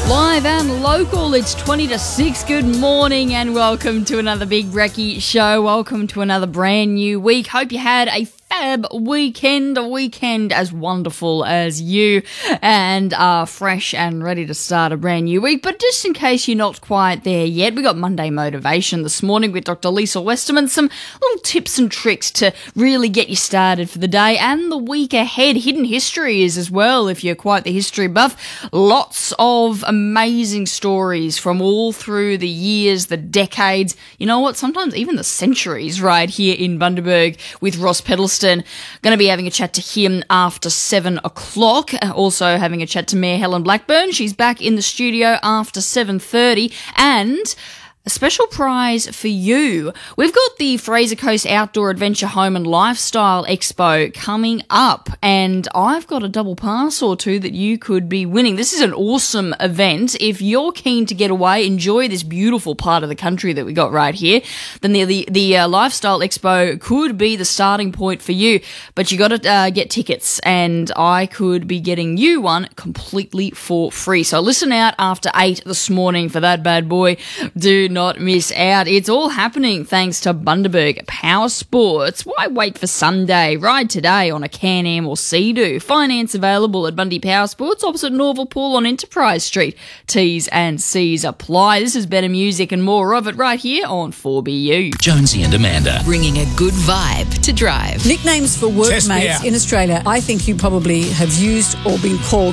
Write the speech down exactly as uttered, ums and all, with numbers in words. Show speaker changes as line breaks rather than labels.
Live and local, it's twenty to six. Good morning and welcome to another Big Brekkie show. Welcome to another brand new week. Hope you had a fab weekend, a weekend as wonderful as you, and are fresh and ready to start a brand new week. But just in case you're not quite there yet, we got Monday Motivation this morning with Doctor Lisa Westerman. Some little tips and tricks to really get you started for the day and the week ahead. Hidden histories as well, if you're quite the history buff. Lots of amazing stories from all through the years, the decades, you know what, sometimes even the centuries right here in Bundaberg with Ross Pedalston. Going to be having a chat to him after seven o'clock. Also having a chat to Mayor Helen Blackburn. She's back in the studio after seven thirty. And a special prize for you. We've got the Fraser Coast Outdoor Adventure Home and Lifestyle Expo coming up, and I've got a double pass or two that you could be winning. This is an awesome event. If you're keen to get away, enjoy this beautiful part of the country that we got right here, then the the, the uh, Lifestyle Expo could be the starting point for you. But you got to uh, get tickets, and I could be getting you one completely for free. So listen out after eight this morning for that bad boy. Do not miss out. It's all happening thanks to Bundaberg Power Sports. Why wait for Sunday? Ride today on a Can-Am or Sea-Doo. Finance available at Bundy Power Sports opposite Norval Pool on Enterprise Street. T's and C's apply. This is better music and more of it right here on four B U.
Jonesy and Amanda.
Bringing a good vibe to drive.
Nicknames for workmates in Australia. I think you probably have used or been called